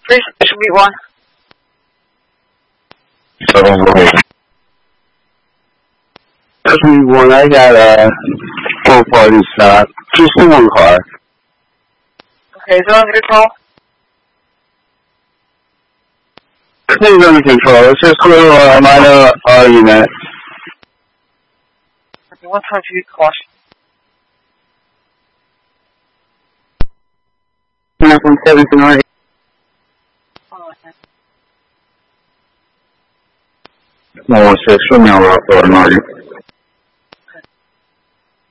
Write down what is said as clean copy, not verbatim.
Please, there should be one. 可是我那家的不好意思啊，就是门口。 Okay, is it under control? 可以让你清楚，是说我买了里面。 Okay, what time do you caution? 9.7 那我是数秒了，我哪里？